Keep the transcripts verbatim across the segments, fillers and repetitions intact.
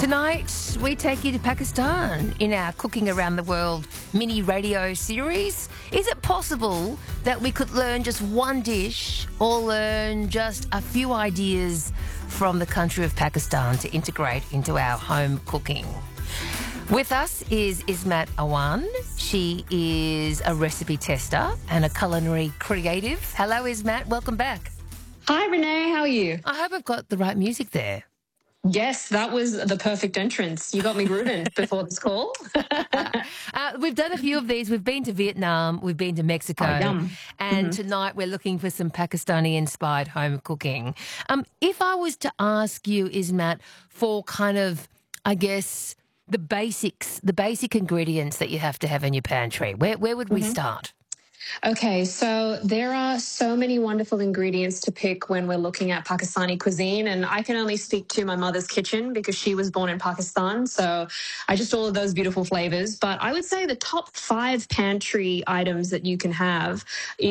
Tonight, we take you to Pakistan in our Cooking Around the World mini radio series. Is it possible that we could learn just one dish or learn just a few ideas from the country of Pakistan to integrate into our home cooking? With us is Ismat Awan. She is a recipe tester and a culinary creative. Hello, Ismat. Welcome back. Hi, Renee. How are you? I hope I've got the right music there. Yes, that was the perfect entrance. You got me grooving before this call. uh, we've done a few of these. We've been to Vietnam, we've been to Mexico, Oh, yum. and Mm-hmm. tonight we're looking for some Pakistani-inspired home cooking. Um, if I was to ask you, Ismat, for kind of, I guess, the basics, the basic ingredients that you have to have in your pantry, where where would we Mm-hmm. start? Okay, so there are so many wonderful ingredients to pick when we're looking at Pakistani cuisine, and I can only speak to my mother's kitchen because she was born in Pakistan, so I just all of those beautiful flavors. But I would say the top five pantry items that you can have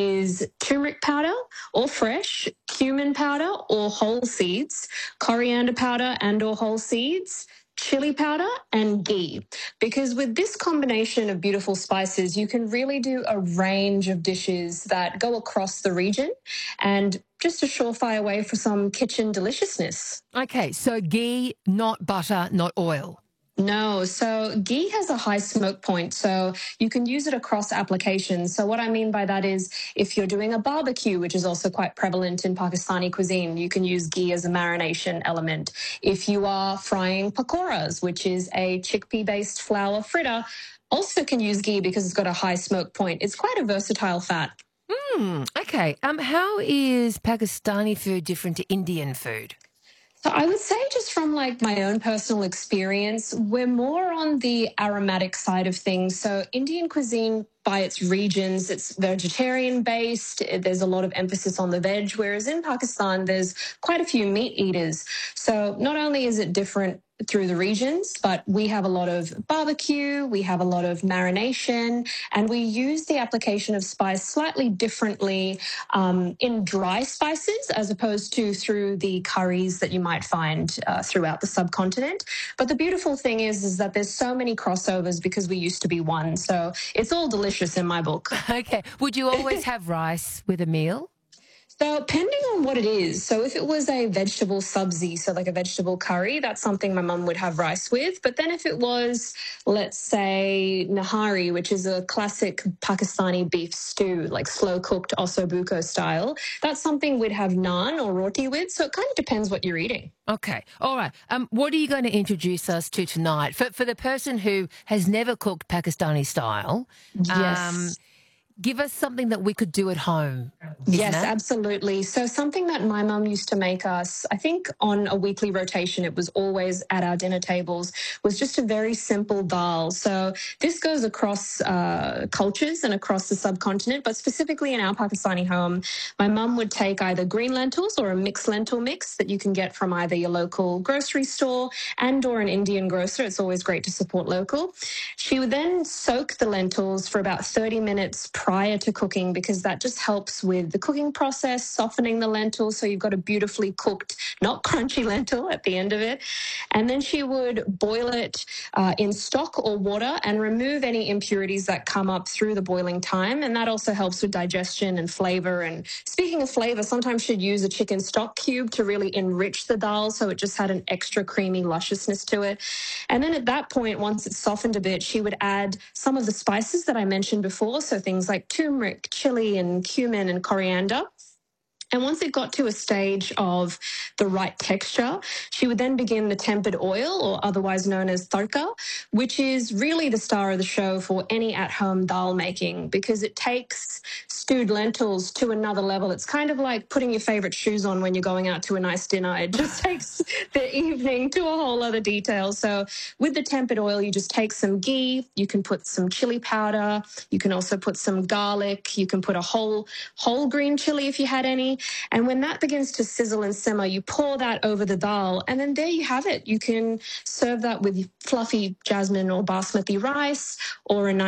is turmeric powder, or fresh, cumin powder, or whole seeds, coriander powder and or whole seeds, chili powder, and ghee. Because with this combination of beautiful spices, you can really do a range of dishes that go across the region and just a surefire way for some kitchen deliciousness. Okay, so ghee, not butter, not oil. No, so ghee has a high smoke point, so you can use it across applications. So what I mean by that is if you're doing a barbecue, which is also quite prevalent in Pakistani cuisine, you can use ghee as a marination element. If you are frying pakoras, which is a chickpea-based flour fritter, also can use ghee because it's got a high smoke point. It's quite a versatile fat. Hmm, okay. Um, how is Pakistani food different to Indian food? So I would say just from like my own personal experience, we're more on the aromatic side of things. So Indian cuisine by its regions, it's vegetarian based. There's a lot of emphasis on the veg, whereas in Pakistan, there's quite a few meat eaters. So not only is it different through the regions, but we have a lot of barbecue, we have a lot of marination, and we use the application of spice slightly differently um, in dry spices as opposed to through the curries that you might find uh, throughout the subcontinent. But the beautiful thing is, is that there's so many crossovers because we used to be one. So it's all delicious in my book. Okay. Would you always have rice with a meal? So depending on what it is, so if it was a vegetable sabzi, so like a vegetable curry, that's something my mum would have rice with. But then if it was, let's say, nahari, which is a classic Pakistani beef stew, like slow-cooked ossobuco style, that's something we'd have naan or roti with. So it kind of depends what you're eating. Okay. All right. Um, what are you going to introduce us to tonight? For, for the person who has never cooked Pakistani style, Yes. um, give us something that we could do at home. Yes, that? absolutely. So something that my mum used to make us, I think on a weekly rotation, it was always at our dinner tables, was just a very simple dal. So this goes across uh, cultures and across the subcontinent, but specifically in our Pakistani home, my mum would take either green lentils or a mixed lentil mix that you can get from either your local grocery store and or an Indian grocer. It's always great to support local. She would then soak the lentils for about thirty minutes prior to cooking because that just helps with the cooking process, softening the lentils so you've got a beautifully cooked, not crunchy lentil at the end of it. And then she would boil it uh, in stock or water and remove any impurities that come up through the boiling time. And that also helps with digestion and flavor. And speaking of flavor, sometimes she'd use a chicken stock cube to really enrich the dal so it just had an extra creamy lusciousness to it. And then at that point, once it's softened a bit, she would add some of the spices that I mentioned before, so things like turmeric, chili, and cumin and coriander. And once it got to a stage of the right texture, she would then begin the tempered oil, or otherwise known as tadka, which is really the star of the show for any at-home dal making because it takes stewed lentils to another level. It's kind of like putting your favorite shoes on when you're going out to a nice dinner. It just takes the evening to a whole other detail. So with the tempered oil, you just take some ghee, you can put some chili powder, you can also put some garlic, you can put a whole whole green chili if you had any. And when that begins to sizzle and simmer, you pour that over the dal, and then there you have it. You can serve that with fluffy jasmine or basmati rice or a nice